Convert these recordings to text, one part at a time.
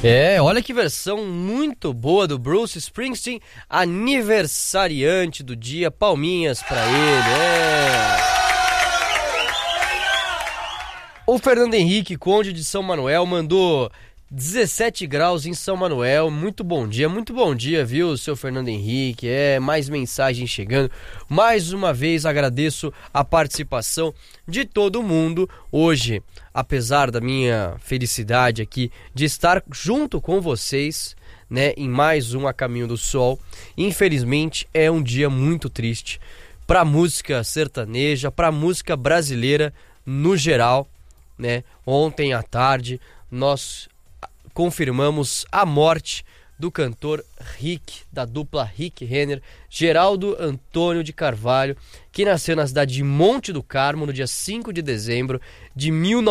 Olha que versão muito boa do Bruce Springsteen, aniversariante do dia, palminhas pra ele, O Fernando Henrique, conde de São Manuel, mandou 17 graus em São Manuel, muito bom dia, viu, seu Fernando Henrique, mais mensagem chegando, mais uma vez agradeço a participação de todo mundo, hoje, apesar da minha felicidade aqui de estar junto com vocês, né, em mais um A Caminho do Sol, infelizmente é um dia muito triste para a música sertaneja, para a música brasileira no geral, né, ontem à tarde nós confirmamos a morte do cantor Rick, da dupla Rick Renner, Geraldo Antônio de Carvalho, que nasceu na cidade de Monte do Carmo no dia 5 de dezembro de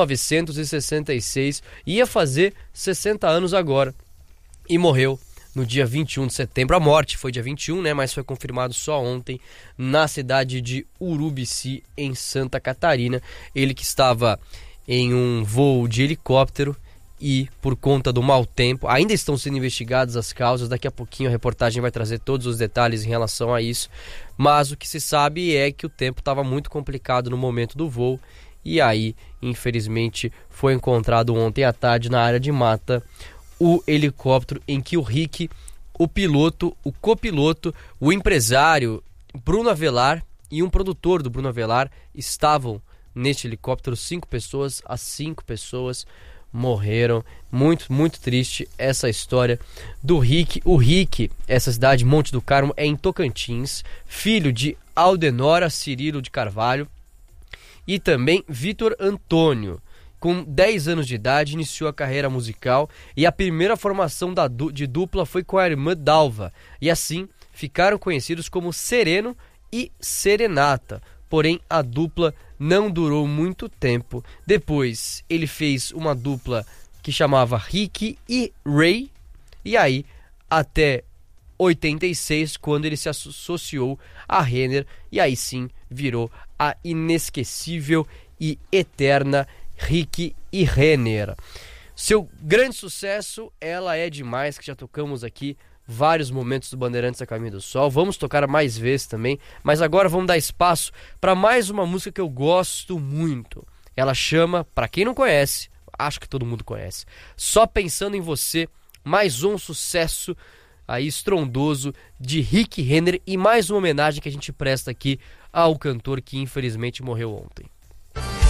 1966, ia fazer 60 anos agora, e morreu no dia 21 de setembro. A morte foi dia 21, né, mas foi confirmado só ontem, na cidade de Urubici, em Santa Catarina. Ele que estava em um voo de helicóptero e, por conta do mau tempo, ainda estão sendo investigadas as causas. Daqui a pouquinho a reportagem vai trazer todos os detalhes em relação a isso, mas o que se sabe é que o tempo estava muito complicado no momento do voo, e aí, infelizmente, foi encontrado ontem à tarde na área de mata o helicóptero em que o Rick, o piloto, o copiloto, o empresário Bruno Avelar e um produtor do Bruno Avelar estavam neste helicóptero. 5 pessoas, as 5 pessoas morreram. Muito, muito triste essa história do Rick. O Rick, essa cidade, Monte do Carmo, é em Tocantins, filho de Aldenora Cirilo de Carvalho e também Vitor Antônio. Com 10 anos de idade, iniciou a carreira musical e a primeira formação de dupla foi com a irmã Dalva. E assim, ficaram conhecidos como Sereno e Serenata. Porém, a dupla não durou muito tempo. Depois, ele fez uma dupla que chamava Rick e Ray. E aí, até 86, quando ele se associou a Renner. E aí sim, virou a inesquecível e eterna Rick e Renner. Seu grande sucesso, Ela É Demais, que já tocamos aqui vários momentos do Bandeirantes A Caminho do Sol. Vamos tocar mais vezes também, mas agora vamos dar espaço para mais uma música que eu gosto muito. Ela chama, para quem não conhece, acho que todo mundo conhece, Só Pensando em Você, mais um sucesso aí estrondoso de Rick Renner e mais uma homenagem que a gente presta aqui ao cantor que infelizmente morreu ontem.